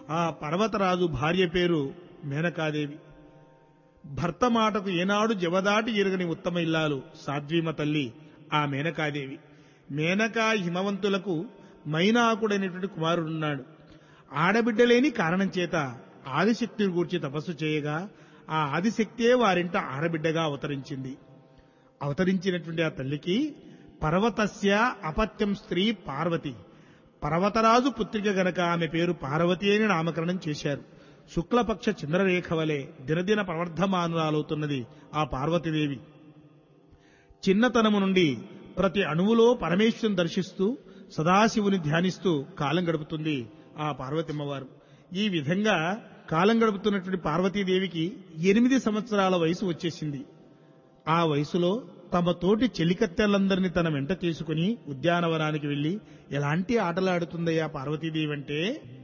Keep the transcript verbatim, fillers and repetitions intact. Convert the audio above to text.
ఆ పర్వతరాజు భార్య పేరు మేనకాదేవి. భర్త మాటకు ఏనాడు జవదాటి ఎరుగని ఉత్తమ ఇల్లాలు సాధ్వీమ తల్లి ఆ మేనకాదేవి. మేనకా హిమవంతులకు మైనాకుడైనటువంటి కుమారుడున్నాడు. ఆడబిడ్డలేని కారణం చేత ఆదిశక్తిని గూర్చి తపస్సు చేయగా ఆ ఆదిశక్తే వారింట ఆడబిడ్డగా అవతరించింది. అవతరించినటువంటి ఆ తల్లికి పర్వతస్య అపత్యం స్త్రీ పార్వతి, పర్వతరాజు పుత్రిక గనక ఆమె పేరు పార్వతి అని నామకరణం చేశారు. శుక్లపక్ష చంద్రరేఖ వలె దినదిన ప్రవర్ధమానురాలవుతున్నది ఆ పార్వతీదేవి. చిన్నతనము నుండి ప్రతి అణువులో పరమేశ్వరుని దర్శిస్తూ సదాశివుని ధ్యానిస్తూ కాలం గడుపుతుంది ఆ పార్వతమ్మవారు. ఈ విధంగా కాలం గడుపుతున్నటువంటి పార్వతీదేవికి ఎనిమిది సంవత్సరాల వయసు వచ్చేసింది. ఆ వయసులో తమ తోటి చెలికత్తెలందరినీ తన వెంట తీసుకుని ఉద్యానవనానికి వెళ్లి ఎలాంటి ఆటలాడుతుందయ్యా పార్వతీదేవి అంటే